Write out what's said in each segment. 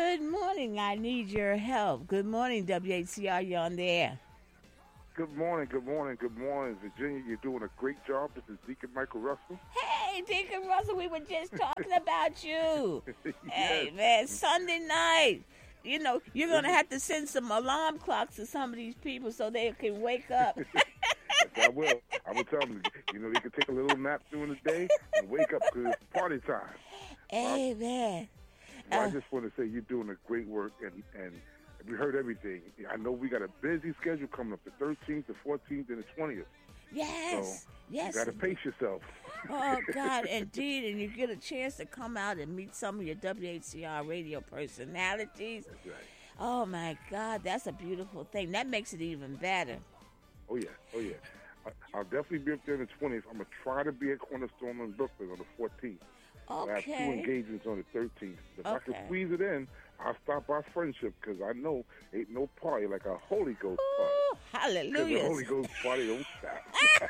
Good morning. I need your help. Good morning, WHCR. You on the air? Good morning, good morning, good morning, Virginia. You're doing a great job. This is Deacon Michael Russell. Hey, Deacon Russell, we were just talking about you. Yes. Hey, man, Sunday night. You know, you're going to have to send some alarm clocks to some of these people so they can wake up. Yes, I will. I will tell them, they can take a little nap during the day and wake up because it's party time. Hey, man. Well, I just want to say you're doing a great work, and we heard everything. I know we got a busy schedule coming up, the 13th, the 14th, and the 20th. Yes, so yes. You got to pace yourself. Oh, God, indeed. And you get a chance to come out and meet some of your WHCR radio personalities. That's right. Oh, my God, that's a beautiful thing. That makes it even better. Oh, yeah. I'll definitely be up there on the 20th. I'm going to try to be at Cornerstone in Brooklyn on the 14th. Okay. I have 2 engagements on the 13th. If I can Okay. squeeze it in, I'll stop by Friendship because I know ain't no party like a Holy Ghost Ooh, party. hallelujah. The Holy Ghost party don't stop.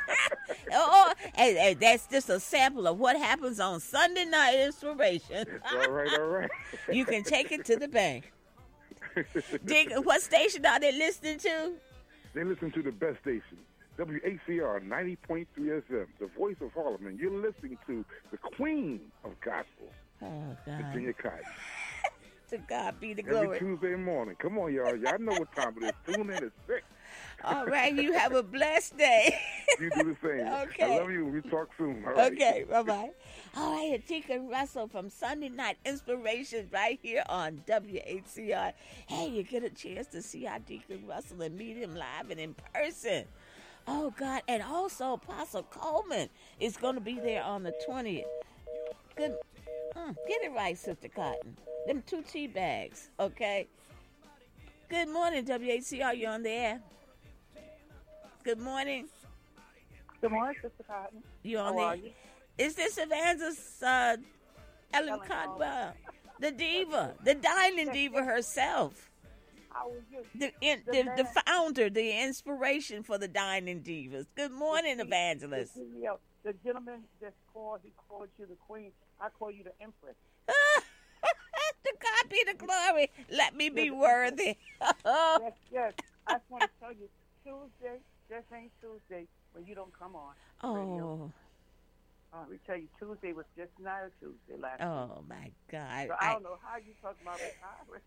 And that's just a sample of what happens on Sunday Night Inspiration. All right. You can take it to the bank. Dick, what station are they listening to? They listen to the best station, WHCR 90.3 FM, the voice of Harlem, and you're listening to the queen of gospel, Oh, Virginia God. Cotton. To God be the Every glory. Tuesday morning. Come on, y'all. Y'all know what time it is. Tune in at 6. All right, you have a blessed day. You do the same. Okay. I love you. We talk soon. All right. Okay, bye-bye. All right, Deacon Russell from Sunday Night Inspirations right here on WHCR. Hey, you get a chance to see our Deacon Russell and meet him live and in person. Oh, God. And also, Apostle Coleman is going to be there on the 20th. Good. Get it right, Sister Cotton. Them 2 tea bags, okay? Good morning, WHCR. You on the air? Good morning. Good morning, Sister Cotton. You on How are there? you? Is this Evangelist Ellen Caldwell, the diva, the dining diva herself, How are you? the founder, the inspiration for the dining divas? Good morning, Evangelist. The gentleman just called, he called you the queen. I call you the empress. To God be the glory. Let me be worthy. Yes. I just want to tell you, Tuesday, this ain't Tuesday when you don't come on radio. Let me tell you, Tuesday was just not a Tuesday last week. Oh, my God. So I don't know how you talk about retiring.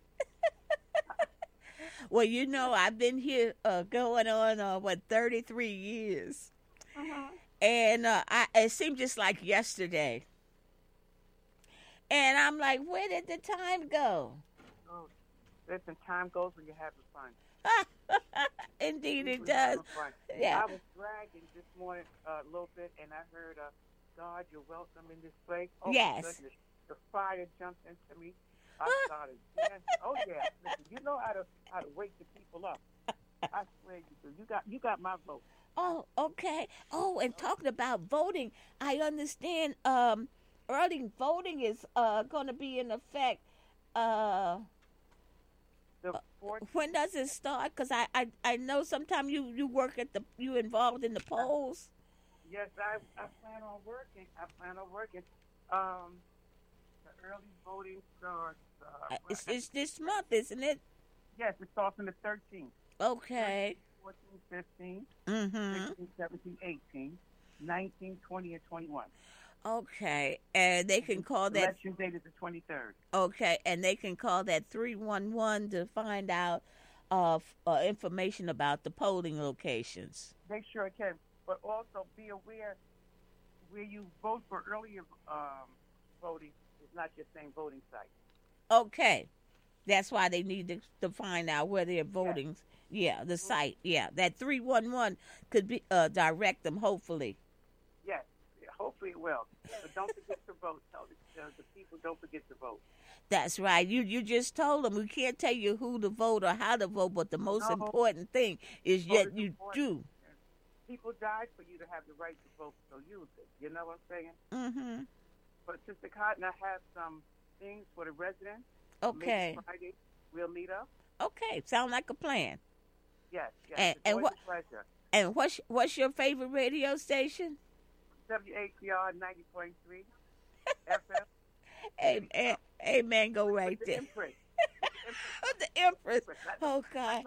Well, you know, I've been here going on, 33 years. Uh-huh. And it seemed just like yesterday. And I'm like, where did the time go? Oh, listen, time goes when you're having fun. Indeed, it When you're does. having fun. Yeah. I was dragging this morning a little bit, and I heard, God, you're welcome in this place. Oh, Yes. my goodness. The fire jumped into me. I started, yes. Oh, yeah. Listen, you know how to wake the people up. I swear you do. You got my vote. Oh, okay. Oh, and talking about voting, I understand early voting is going to be in effect. The 14th, When does it start? Because I know sometimes you work you involved in the polls. yes, I plan on working. The early voting starts. It's this month, isn't it? Yes, it starts on the 13th. Okay. 14, 15, Mm-hmm. 16, 17, 18, 19, 20, and 21. Okay. And they can call that. Election date is the 23rd. Okay, and they can call that 311 to find out information about the polling locations. They sure can. But also be aware where you vote for earlier voting is not your same voting site. Okay, that's why they need to find out where they're voting. Yeah, the site. Yeah, that 311 could be direct them. Hopefully. Yes, hopefully it will. But don't forget to vote. Tell the people don't forget to vote. That's right. You just told them we can't tell you who to vote or how to vote, but the most important thing is Vote yet is you important. do. People died for you to have the right to vote, so use it. You know what I'm saying? Mm-hmm. But Sister Cotton, I have some things for the residents. Okay. Maybe Friday, we'll meet up. Okay. Sound like a plan. Yes. And It's always what- a pleasure. And what's your favorite radio station? WHCR 90.3 FM. Amen. Go right With the there. imprint. The Empress. Oh God.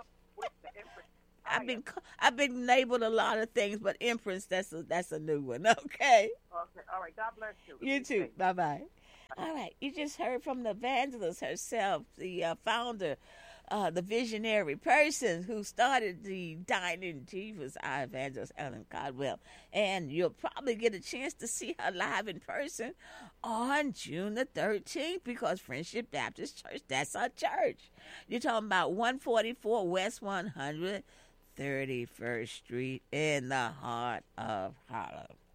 I've been labeled a lot of things, but Empress, that's a new one. Okay. Okay. All right. God bless you. You too. Bye bye. All right. You just heard from the evangelist herself, the founder, the visionary person who started the dining. She was our evangelist, Ellen Caldwell. And you'll probably get a chance to see her live in person on June the 13th because Friendship Baptist Church, that's our church. You're talking about 144 West 131st Street in the heart of Harlem.